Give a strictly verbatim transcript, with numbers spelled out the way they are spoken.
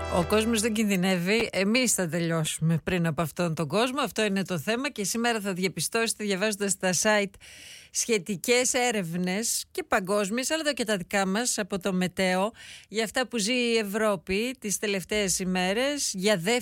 Ο κόσμος δεν κινδυνεύει, εμείς θα τελειώσουμε πριν από αυτόν τον κόσμο. Αυτό είναι το θέμα και σήμερα θα διαπιστώσετε, διαβάζοντας τα site, σχετικές έρευνες και παγκόσμιες, αλλά και τα δικά μας από το Μετέο, για αυτά που ζει η Ευρώπη τις τελευταίες ημέρες, για δεύτερη